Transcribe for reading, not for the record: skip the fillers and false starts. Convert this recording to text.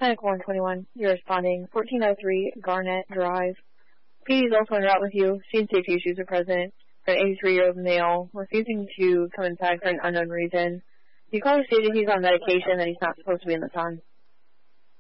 Medical 121, you're responding. 1403 Garnett Drive. PD is also en route with you. Scene safety issues are present for an 83-year-old male refusing to come inside for an unknown reason. The caller stated he's on medication and he's not supposed to be in the sun.